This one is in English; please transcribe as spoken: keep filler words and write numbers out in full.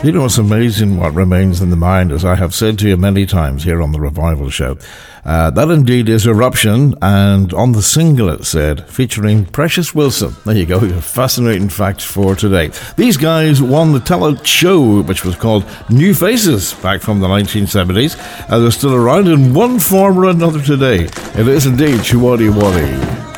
You know, it's amazing what remains in the mind, as I have said to you many times here on the Revival Show. Uh, that indeed is Eruption, and on the single it said, featuring Precious Wilson. There you go, your fascinating facts for today. These guys won the Tellout Show, which was called New Faces, back from the nineteen seventies, and they're still around in one form or another today. It is indeed Showaddywaddy.